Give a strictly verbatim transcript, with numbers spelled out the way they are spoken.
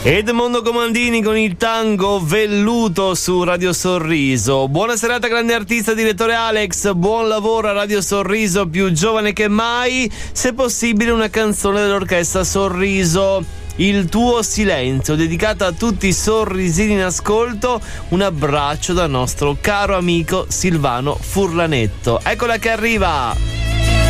Edmondo Comandini con il tango Velluto su Radio Sorriso. Buona serata grande artista, direttore Alex, buon lavoro a Radio Sorriso, più giovane che mai. Se possibile una canzone dell'orchestra Sorriso, Il tuo silenzio, dedicata a tutti i sorrisini in ascolto. Un abbraccio dal nostro caro amico Silvano Furlanetto. Eccola che arriva.